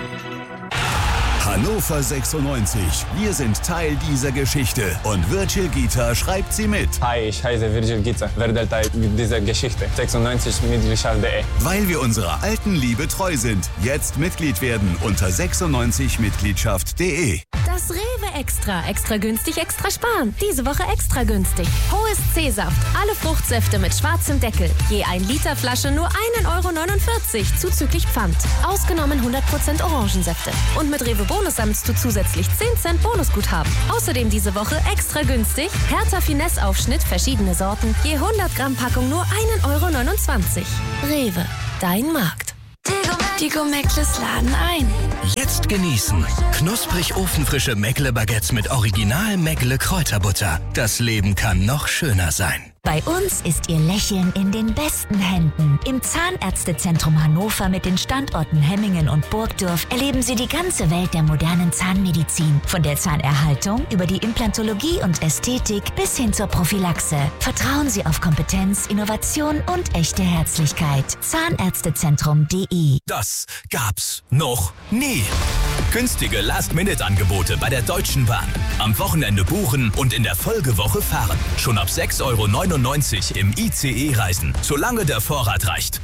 Hannover 96. Wir sind Teil dieser Geschichte. Und Virgil Gita schreibt sie mit. Hi, ich heiße Virgil Gita. Werde Teil dieser Geschichte. 96mitgliedschaft.de. Weil wir unserer alten Liebe treu sind. Jetzt Mitglied werden unter 96mitgliedschaft.de. Das Rewe Extra günstig, extra sparen. Diese Woche extra günstig. Hohes C-Saft, alle Fruchtsäfte mit schwarzem Deckel. Je 1 Liter Flasche nur 1,49 € zuzüglich Pfand. Ausgenommen 100% Orangensäfte. Und mit Rewe Bonus sammelst du zusätzlich 10 Cent Bonusguthaben. Außerdem diese Woche extra günstig. Hertha Finesse Aufschnitt, verschiedene Sorten. Je 100 Gramm Packung nur 1,29 €. Rewe, dein Markt. Die Go-Meckles laden ein. Jetzt genießen. Knusprig ofenfrische Meckle-Baguettes mit Original Meckle-Kräuterbutter. Das Leben kann noch schöner sein. Bei uns ist Ihr Lächeln in den besten Händen. Im Zahnärztezentrum Hannover mit den Standorten Hemmingen und Burgdorf erleben Sie die ganze Welt der modernen Zahnmedizin. Von der Zahnerhaltung über die Implantologie und Ästhetik bis hin zur Prophylaxe. Vertrauen Sie auf Kompetenz, Innovation und echte Herzlichkeit. Zahnärztezentrum.de. Das gab's noch nie. Günstige Last-Minute-Angebote bei der Deutschen Bahn. Am Wochenende buchen und in der Folgewoche fahren. Schon ab 6,99 € im ICE reisen, solange der Vorrat reicht.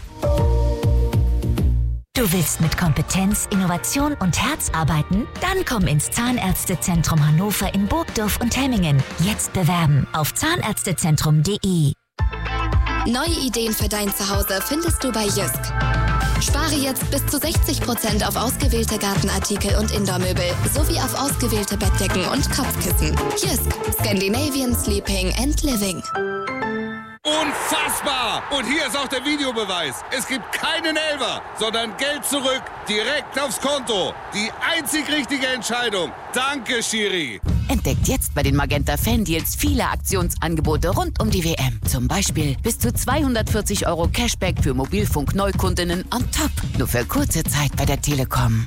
Du willst mit Kompetenz, Innovation und Herz arbeiten? Dann komm ins Zahnärztezentrum Hannover in Burgdorf und Hemmingen. Jetzt bewerben auf zahnärztezentrum.de. Neue Ideen für dein Zuhause findest du bei Jysk. Spare jetzt bis zu 60% auf ausgewählte Gartenartikel und Indoormöbel sowie auf ausgewählte Bettdecken und Kopfkissen. Jysk, Scandinavian Sleeping and Living. Unfassbar! Und hier ist auch der Videobeweis. Es gibt keinen Elfer, sondern Geld zurück, direkt aufs Konto. Die einzig richtige Entscheidung. Danke, Schiri. Entdeckt jetzt bei den Magenta Fan-Deals viele Aktionsangebote rund um die WM. Zum Beispiel bis zu 240 € Cashback für Mobilfunk-Neukundinnen on top. Nur für kurze Zeit bei der Telekom.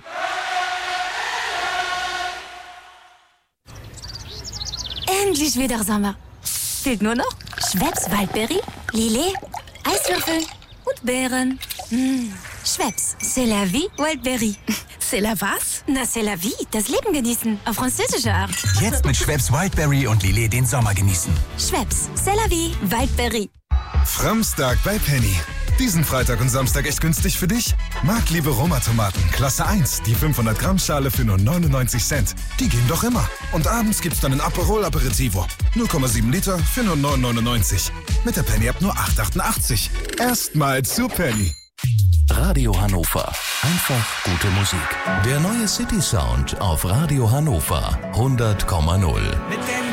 Endlich wieder Sommer. Fehlt nur noch Schweppes Waldbeere, Lillet, Eiswürfel und Beeren. Schweppes, c'est la vie, Wildberry. C'est la was? Na, c'est la vie, das Leben genießen, auf französische Art. Jetzt mit Schweppes Wildberry und Lillet den Sommer genießen. Schweppes, c'est la vie, Wildberry. Framstag bei Penny. Diesen Freitag und Samstag echt günstig für dich? Marktliebe Roma-Tomaten, Klasse 1, die 500 Gramm Schale für nur 99 Cent. Die gehen doch immer. Und abends gibt's dann ein Aperol Aperitivo. 0,7 Liter für nur 9,99. Mit der Penny-App nur 8,88. Erstmal zu Penny. Radio Hannover. Einfach gute Musik. Der neue City Sound auf Radio Hannover 100,0. Mit dem